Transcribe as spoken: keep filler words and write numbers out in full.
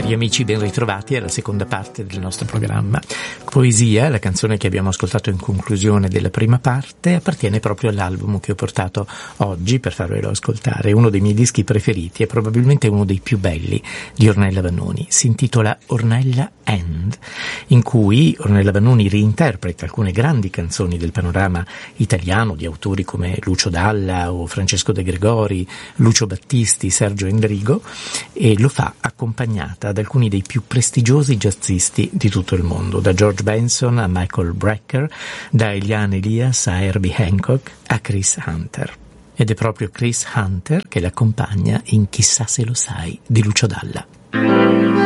Cari amici, ben ritrovati alla seconda parte del nostro programma. Poesia, la canzone che abbiamo ascoltato in conclusione della prima parte, appartiene proprio all'album che ho portato oggi per farvelo ascoltare. Uno dei miei dischi preferiti e probabilmente uno dei più belli di Ornella Vanoni. Si intitola Ornella And, in cui Ornella Vanoni reinterpreta alcune grandi canzoni del panorama italiano di autori come Lucio Dalla o Francesco De Gregori, Lucio Battisti, Sergio Endrigo, e lo fa accompagnata da alcuni dei più prestigiosi jazzisti di tutto il mondo, da George Benson a Michael Brecker, da Eliane Elias a Herbie Hancock a Chris Hunter. Ed è proprio Chris Hunter che l'accompagna in Chissà se lo sai di Lucio Dalla.